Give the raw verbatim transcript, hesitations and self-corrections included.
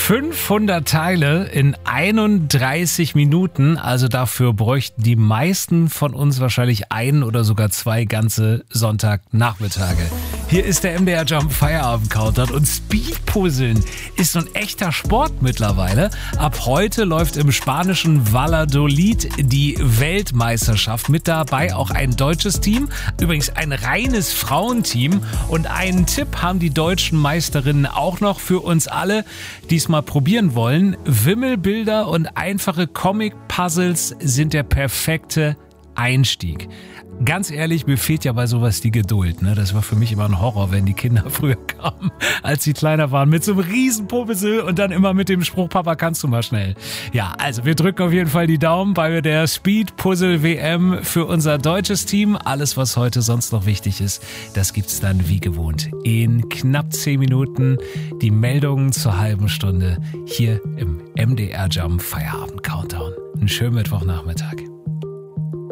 fünfhundert Teile in einunddreißig Minuten, also dafür bräuchten die meisten von uns wahrscheinlich ein oder sogar zwei ganze Sonntagnachmittage. Hier ist der M D R Jump Feierabend Countdown und Speedpuzzeln ist so ein echter Sport mittlerweile. Ab heute läuft im spanischen Valladolid die Weltmeisterschaft. Mit dabei auch ein deutsches Team, übrigens ein reines Frauenteam. Und einen Tipp haben die deutschen Meisterinnen auch noch für uns alle, die es mal probieren wollen. Wimmelbilder und einfache Comic-Puzzles sind der perfekte Einstieg. Ganz ehrlich, mir fehlt ja bei sowas die Geduld. Ne? Das war für mich immer ein Horror, wenn die Kinder früher kamen, als sie kleiner waren, mit so einem riesen Puzzle und dann immer mit dem Spruch, Papa, kannst du mal schnell. Ja, also wir drücken auf jeden Fall die Daumen bei der Speed Puzzle W M für unser deutsches Team. Alles, was heute sonst noch wichtig ist, das gibt's dann wie gewohnt in knapp zehn Minuten. Die Meldungen zur halben Stunde hier im M D R Jump Feierabend Countdown. Einen schönen Mittwochnachmittag.